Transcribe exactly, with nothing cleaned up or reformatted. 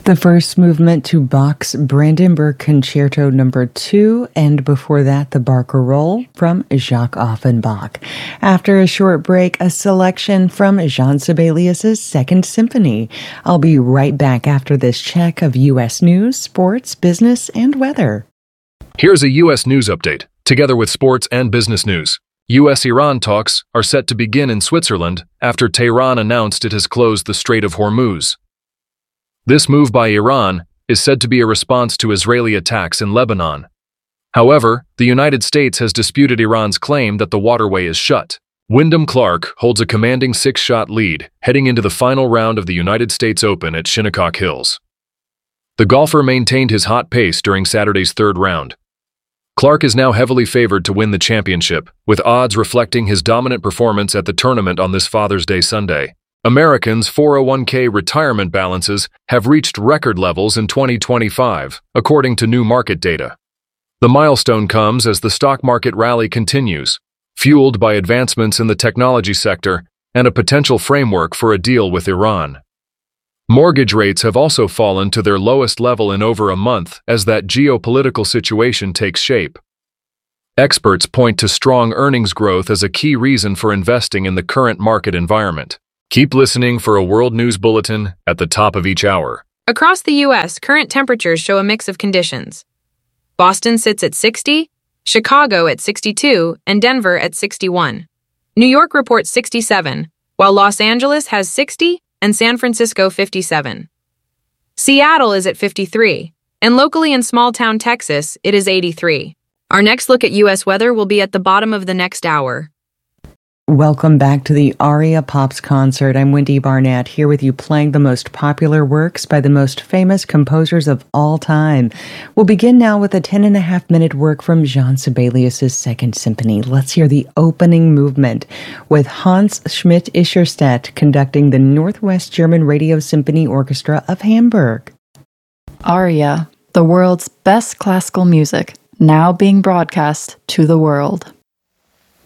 The first movement to Bach's Brandenburg Concerto number two, and before that, the Barcarolle from Jacques Offenbach. After a short break, a selection from Jean Sibelius's Second Symphony. I'll be right back after this check of U S news, sports, business, and weather. Here's a U S news update, together with sports and business news. U S Iran talks are set to begin in Switzerland after Tehran announced it has closed the Strait of Hormuz. This move by Iran is said to be a response to Israeli attacks in Lebanon. However, the United States has disputed Iran's claim that the waterway is shut. Wyndham Clark holds a commanding six-shot lead heading into the final round of the United States Open at Shinnecock Hills. The golfer maintained his hot pace during Saturday's third round. Clark is now heavily favored to win the championship, with odds reflecting his dominant performance at the tournament on this Father's Day Sunday. Americans' four oh one k retirement balances have reached record levels in twenty twenty-five, according to new market data. The milestone comes as the stock market rally continues, fueled by advancements in the technology sector and a potential framework for a deal with Iran. Mortgage rates have also fallen to their lowest level in over a month as that geopolitical situation takes shape. Experts point to strong earnings growth as a key reason for investing in the current market environment. Keep listening for a World News Bulletin at the top of each hour. Across the U S, current temperatures show a mix of conditions. Boston sits at sixty, Chicago at sixty-two, and Denver at sixty-one. New York reports sixty-seven, while Los Angeles has sixty and San Francisco fifty-seven. Seattle is at fifty-three, and locally in small-town Texas, it is eighty-three. Our next look at U S weather will be at the bottom of the next hour. Welcome back to the Aria Pops concert. I'm Wendy Barnett, here with you playing the most popular works by the most famous composers of all time. We'll begin now with a ten and a half minute work from Jean Sibelius's Second Symphony. Let's hear the opening movement with Hans Schmidt-Ischerstedt conducting the Northwest German Radio Symphony Orchestra of Hamburg. Aria, the world's best classical music, now being broadcast to the world.